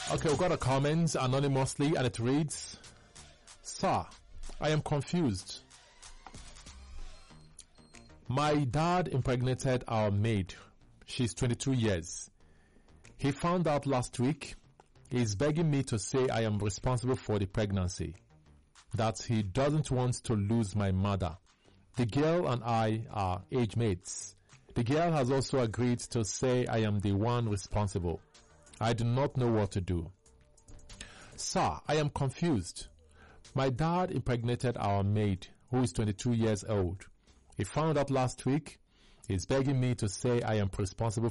Okay, we've got a comment anonymously and it reads, Sir, I am confused. My dad impregnated our maid. She's 22 years. He found out last week. He's begging me to say I am responsible for the pregnancy. That he doesn't want to lose my mother. The girl and I are age mates. The girl has also agreed to say I am the one responsible. I do not know what to do. Sir, I am confused. My dad impregnated our maid, who is 22 years old. He found out last week. He's begging me to say I am responsible